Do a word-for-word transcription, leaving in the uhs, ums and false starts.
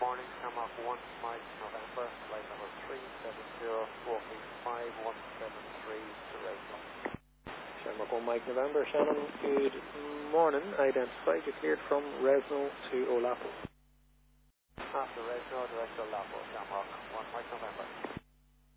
morning, Shamrock one, Mike November, flight number three seven zero, walking five one seven three to Resno. Shamrock one, Mike November, Shannon, good morning. Identify, you cleared from Resno to Olapo.